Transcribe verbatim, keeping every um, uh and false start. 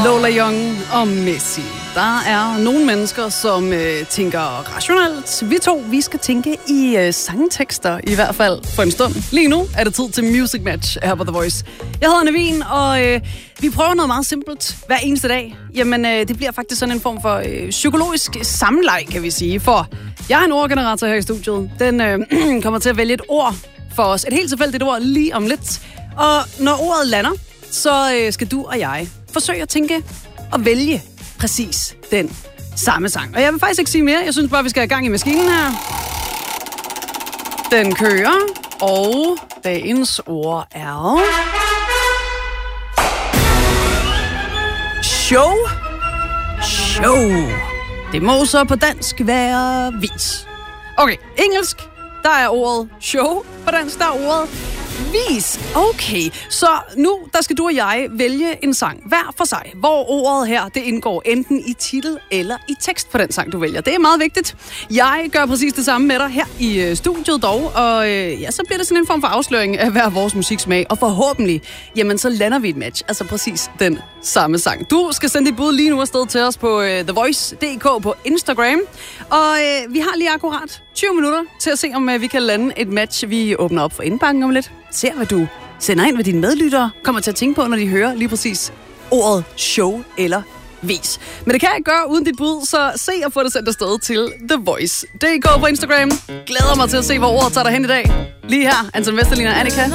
Lola Young og Messi. Der er nogle mennesker, som øh, tænker rationelt. Vi to, vi skal tænke i øh, sangtekster, i hvert fald for en stund. Lige nu er det tid til Music Match her på The Voice. Jeg hedder Navin, og øh, vi prøver noget meget simpelt hver eneste dag. Jamen, øh, det bliver faktisk sådan en form for øh, psykologisk sammenleg, kan vi sige. For jeg er en ordgenerator her i studiet. Den øh, kommer til at vælge et ord for os. Et helt tilfældigt ord lige om lidt. Og når ordet lander, så øh, skal du og jeg forsøge at tænke og vælge præcis den samme sang. Og jeg vil faktisk ikke sige mere. Jeg synes bare, vi skal have gang i maskinen her. Den kører. Og dagens ord er... Show. Show. Det må så på dansk være vis. Okay, engelsk, der er ordet show. På dansk, der er ordet vis. Okay, så nu der skal du og jeg vælge en sang hver for sig, hvor ordet her det indgår enten i titel eller i tekst på den sang, du vælger. Det er meget vigtigt. Jeg gør præcis det samme med dig her i studiet dog, og øh, ja, så bliver det sådan en form for afsløring af hver vores musiksmag, og forhåbentlig, jamen så lander vi et match, altså præcis den samme sang. Du skal sende dit bud lige nu afsted til os på øh, The Voice punktum d k på Instagram, og øh, vi har lige akkurat tyve minutter til at se, om øh, vi kan lande et match. Vi åbner op for indbakken om lidt. Se, hvad du sender ind, hvad dine medlyttere kommer til at tænke på, når de hører lige præcis ordet show eller vis. Men det kan jeg ikke gøre uden dit bud, så se og få det sendt afsted til The Voice punktum d k på Instagram. Glæder mig til at se, hvor ordet tager dig hen i dag. Lige her, Anton Vesterlin og Annika.